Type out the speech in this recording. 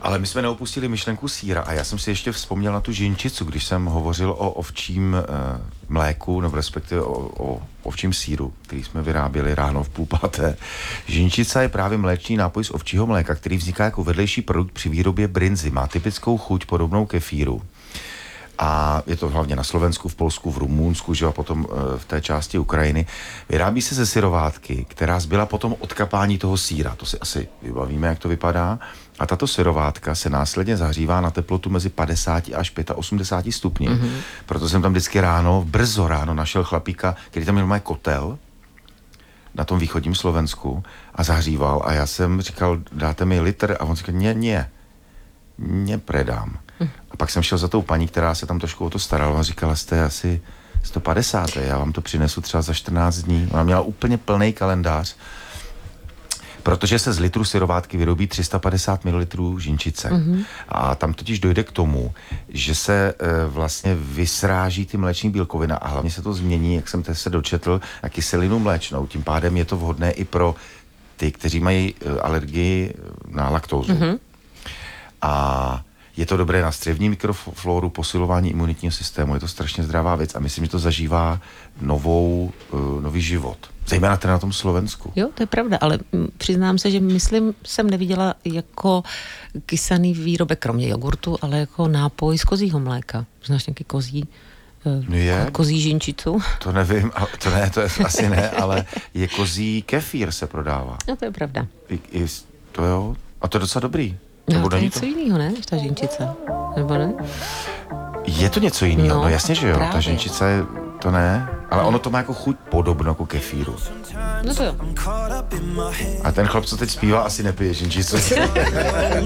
Ale my jsme neopustili myšlenku sýra a já jsem si ještě vzpomněl na tu žinčicu, když jsem hovořil o ovčím mléku, nebo respektive o ovčím sýru, který jsme vyráběli ráno v 4:30. Žinčica je právě mléčný nápoj z ovčího mléka, který vzniká jako vedlejší produkt při výrobě brynzy. Má typickou chuť podobnou kefíru. A je to hlavně na Slovensku, v Polsku, v Rumunsku, že a potom v té části Ukrajiny. Vyrábí se ze syrovátky, která zbyla potom od kapání toho sýra. To si asi vybavíme, jak to vypadá. A tato syrovátka se následně zahřívá na teplotu mezi 50 až 85 stupni. Proto jsem tam vždycky brzo ráno našel chlapíka, který tam měl má kotel na tom východním Slovensku a zahříval. A já jsem říkal, dáte mi litr? A on říkal, ne predám. A pak jsem šel za tou paní, která se tam trošku o to starala a říkala, jste asi 150, já vám to přinesu třeba za 14 dní. Ona měla úplně plný kalendář, protože se z litru syrovátky vyrobí 350 ml žinčice. A tam totiž dojde k tomu, že se vlastně vysráží ty mléční bílkoviny a hlavně se to změní, jak jsem se dočetl, na kyselinu mléčnou. Tím pádem je to vhodné i pro ty, kteří mají alergii na laktózu. A je to dobré na střevní mikrofloru, posilování imunitního systému, je to strašně zdravá věc a myslím, že to zažívá nový život. Zejména teda na tom Slovensku. Jo, to je pravda, ale přiznám se, že jsem neviděla jako kysaný výrobek, kromě jogurtu, ale jako nápoj z kozího mléka. Znáš nějaký kozí žinčicu? To nevím, to je asi ne, ale je kozí kefír se prodává. No, to je pravda. To jo, a to je docela dobrý. No, to je něco jiného, ne, než ta žinčice, nebo ne? Je to něco jiného, no jasně, že jo, právě. Ta žinčice, to ne, ale ono to má jako chuť podobno jako kefíru. No to jo. A ten chlap, co teď zpívá, asi nepije žinčicu.